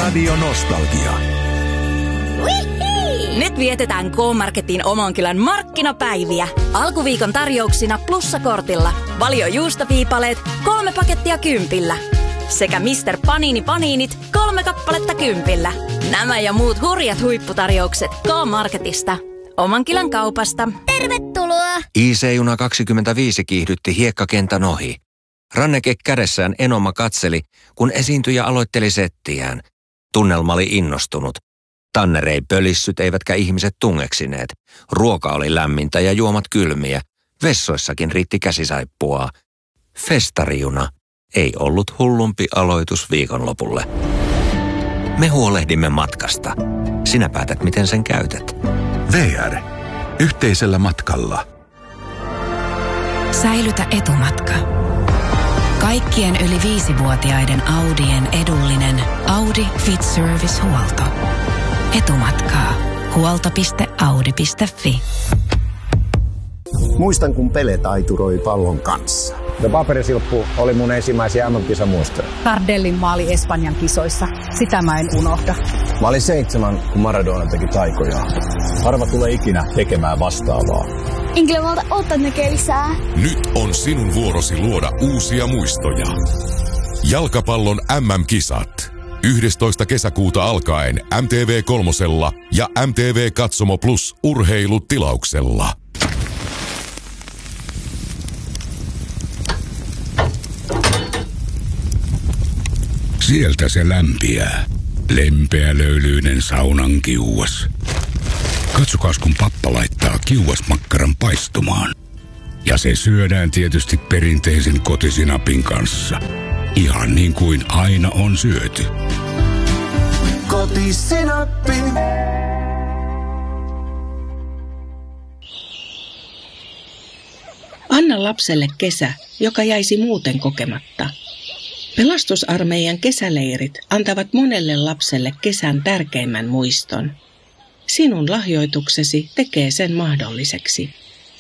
Radio Nostalgia. Nyt vietetään K-Marketin oman kylän markkinapäiviä. Alkuviikon tarjouksina plussakortilla. Valio juustoviipaleet 3 pakettia 10. Sekä Mr. Panini Paninit 3 kappaletta 10. Nämä ja muut hurjat huipputarjoukset K-Marketista. Oman kylän kaupasta. Tervetuloa! IC-juna 25 kiihdytti hiekkakentän ohi. Ranneke kädessään Enoma katseli, kun esiintyjä aloitteli settiään. Tunnelma oli innostunut. Tanner ei pölissyt eivätkä ihmiset tungeksineet. Ruoka oli lämmintä ja juomat kylmiä. Vessoissakin riitti käsisaippuaa. Festarijuna ei ollut hullumpi aloitus viikonlopulle. Me huolehdimme matkasta. Sinä päätät, miten sen käytät. VR. Yhteisellä matkalla. Säilytä etumatka. Kaikkien yli 5-vuotiaiden Audien edullinen Audi Fit Service-huolto. Etumatkaa. Huolto.audi.fi. Muistan, kun Pele taituroi pallon kanssa. Paperisilppu oli mun ensimmäisiä MM-kisamuistoja. Tardellin maali Espanjan kisoissa. Sitä mä en unohda. Mä olin 7, kun Maradona teki taikoja. Harva tulee ikinä tekemään vastaavaa. Enkä malta ottaa näkee lisää. Nyt on sinun vuorosi luoda uusia muistoja. Jalkapallon MM-kisat. 11. kesäkuuta alkaen MTV3 ja MTV Katsomo Plus urheilutilauksella. Sieltä se lämpiää. Lempeä löylyinen saunan kiuas. Katsokaas, kun pappa laittaa kiuasmakkaran paistumaan. Ja se syödään tietysti perinteisen kotisinapin kanssa. Ihan niin kuin aina on syöty. Kotisinappi. Anna lapselle kesä, joka jäisi muuten kokematta. Pelastusarmeijan kesäleirit antavat monelle lapselle kesän tärkeimmän muiston. Sinun lahjoituksesi tekee sen mahdolliseksi.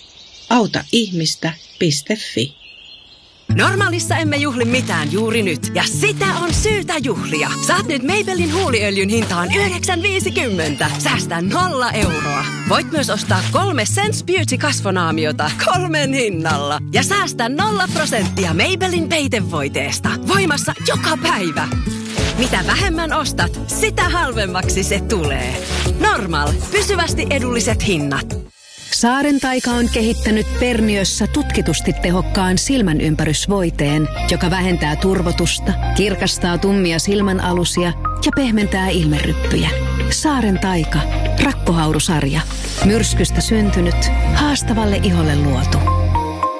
Autaihmistä.fi. Normaalissa emme juhli mitään juuri nyt, ja sitä on syytä juhlia. Saat nyt Maybellin huuliöljyn hintaan 9,50. Säästä 0 euroa. Voit myös ostaa 3 Sense Beauty kasvonaamiota 3 hinnalla. Ja säästä 0% Maybellin peitevoiteesta. Voimassa joka päivä. Mitä vähemmän ostat, sitä halvemmaksi se tulee. Normal. Pysyvästi edulliset hinnat. Saaren taika on kehittänyt Perniössä tutkitusti tehokkaan silmänympärysvoiteen, joka vähentää turvotusta, kirkastaa tummia silmänalusia ja pehmentää ilmeryppyjä. Saaren taika. Rakkohaurusarja. Myrskystä syntynyt, haastavalle iholle luotu.